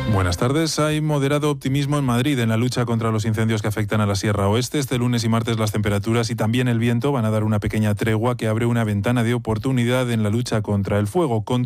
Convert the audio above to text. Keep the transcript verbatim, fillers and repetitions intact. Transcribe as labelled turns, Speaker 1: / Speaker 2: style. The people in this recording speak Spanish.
Speaker 1: Buenas tardes. Hay moderado optimismo en Madrid en la lucha contra los incendios que afectan a la Sierra Oeste. Este lunes y martes las temperaturas y también el viento van a dar una pequeña tregua que abre una ventana de oportunidad en la lucha contra el fuego. Con